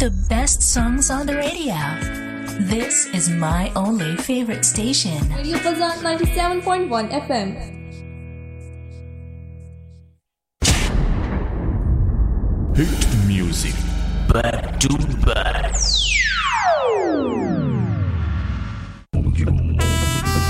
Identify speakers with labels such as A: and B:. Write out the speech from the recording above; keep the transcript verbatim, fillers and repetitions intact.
A: The best songs on the radio. This is my only favorite station.
B: Radio Fazan ninety-seven point one F M.
C: Hit music back to back.